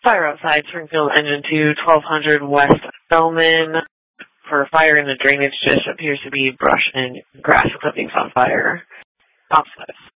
Fire outside Springfield Engine 2, 1200 West Bellman. For fire in the drainage ditch appears to be brush and grass clippings on fire. Outside.